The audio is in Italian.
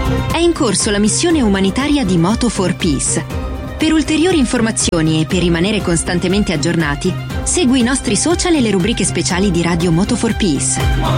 È in corso la missione umanitaria di Moto for Peace. Per ulteriori informazioni e per rimanere costantemente aggiornati, segui i nostri social e le rubriche speciali di Radio Moto for Peace.